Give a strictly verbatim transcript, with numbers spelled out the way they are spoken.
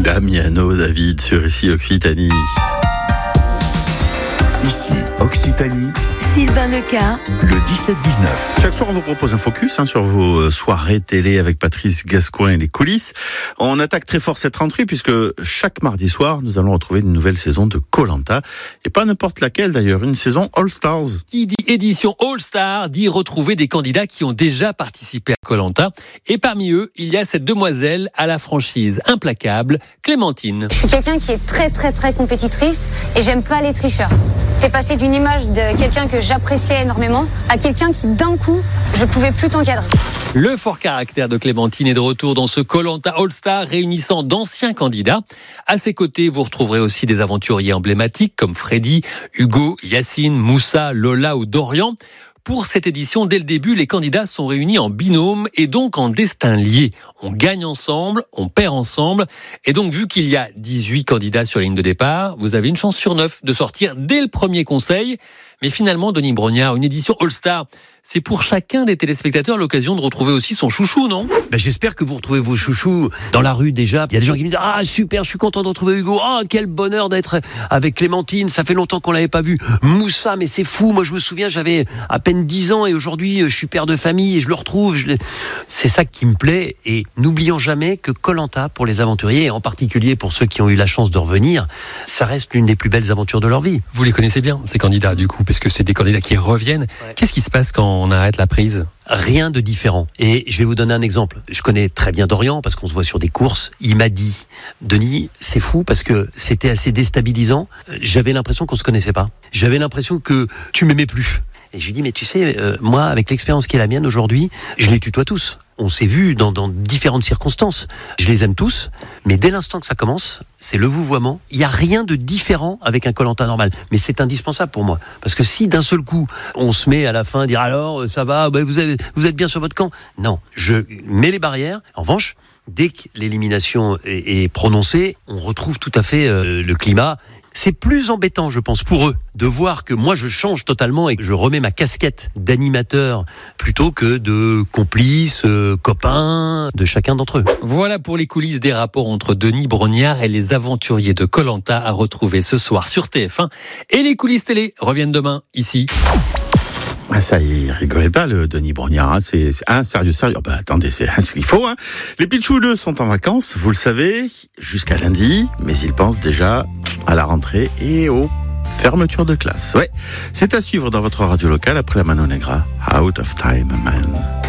Damiano David sur Ici Occitanie. Ici Occitanie. Sylvain Leca, Le dix-sept dix-neuf. Chaque soir, on vous propose un focus hein, sur vos soirées télé avec Patrice Gascoigne et les coulisses. On attaque très fort cette rentrée puisque chaque mardi soir, nous allons retrouver une nouvelle saison de Koh-Lanta. Et pas n'importe laquelle d'ailleurs, une saison All Stars. Qui dit édition All Star dit retrouver des candidats qui ont déjà participé à Koh-Lanta. Et parmi eux, il y a cette demoiselle à la franchise implacable, Clémentine. Je suis quelqu'un qui est très très très compétitrice et j'aime pas les tricheurs. T'es passé d'une image de quelqu'un que j'appréciais énormément à quelqu'un qui d'un coup, je pouvais plus t'encadrer. Le fort caractère de Clémentine est de retour dans ce Koh-Lanta All Star réunissant d'anciens candidats. À ses côtés, vous retrouverez aussi des aventuriers emblématiques comme Freddy, Hugo, Yacine, Moussa, Lola ou Dorian. Pour cette édition, dès le début, les candidats sont réunis en binôme et donc en destin lié. On gagne ensemble, on perd ensemble. Et donc, vu qu'il y a dix-huit candidats sur la ligne de départ, vous avez une chance sur neuf de sortir dès le premier conseil. Mais finalement, Denis Brognard, une édition All-Star, c'est pour chacun des téléspectateurs l'occasion de retrouver aussi son chouchou, non ? Ben j'espère que vous retrouvez vos chouchous dans la rue déjà. Il y a des gens qui me disent « Ah super, je suis content de retrouver Hugo. Ah quel bonheur d'être avec Clémentine, ça fait longtemps qu'on l'avait pas vu. Moussa, mais c'est fou. Moi je me souviens, j'avais à peine dix ans et aujourd'hui je suis père de famille et je le retrouve. Je... C'est ça qui me plaît. Et n'oublions jamais que Koh-Lanta, pour les aventuriers, et en particulier pour ceux qui ont eu la chance de revenir, ça reste l'une des plus belles aventures de leur vie. Vous les connaissez bien, ces candidats, du coup, parce que c'est des candidats qui reviennent. Ouais. Qu'est-ce qui se passe quand on arrête la prise ? Rien de différent. Et je vais vous donner un exemple. Je connais très bien Dorian parce qu'on se voit sur des courses. Il m'a dit, Denis, c'est fou parce que c'était assez déstabilisant. J'avais l'impression qu'on se connaissait pas. J'avais l'impression que tu m'aimais plus. Et je lui dis, mais tu sais, euh, moi, avec l'expérience qui est la mienne aujourd'hui, je les tutoie tous. On s'est vus dans, dans différentes circonstances. Je les aime tous, mais dès l'instant que ça commence, c'est le vouvoiement. Il n'y a rien de différent avec un Koh-Lanta normal. Mais c'est indispensable pour moi. Parce que si d'un seul coup, on se met à la fin à dire, alors, ça va, bah, vous, avez, vous êtes bien sur votre camp. Non, je mets les barrières. En revanche, dès que l'élimination est, est prononcée, on retrouve tout à fait euh, le climat. C'est plus embêtant, je pense, pour eux, de voir que moi, je change totalement et que je remets ma casquette d'animateur plutôt que de complice, euh, copain de chacun d'entre eux. Voilà pour les coulisses des rapports entre Denis Brognard et les aventuriers de Koh-Lanta à retrouver ce soir sur T F un. Et les coulisses télé reviennent demain, ici. Ah ça y est, rigolez pas le Denis Brognard, hein, c'est, c'est ah, sérieux, sérieux. Oh, bah attendez, c'est ce qu'il faut. Hein. Les pitchouneux sont en vacances, vous le savez, jusqu'à lundi, mais ils pensent déjà à la rentrée et aux fermetures de classe. Ouais, c'est à suivre dans votre radio locale après la Mano Negra, Out of Time Man.